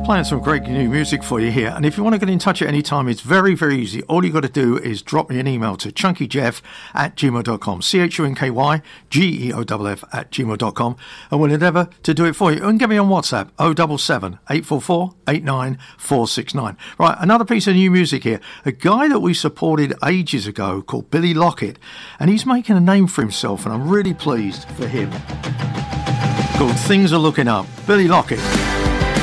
Playing some great new music for you here, and if you want to get in touch at any time, it's very, very easy. All you got to do is drop me an email to chunkyjeff@gmail.com, chunkygeoff@gmail.com, and we'll endeavour to do it for you. And get me on WhatsApp 077 844 89469. Right, another piece of new music here. A guy that we supported ages ago called Billy Lockett, and he's making a name for himself, and I'm really pleased for him. Called Things Are Looking Up. Billy Lockett.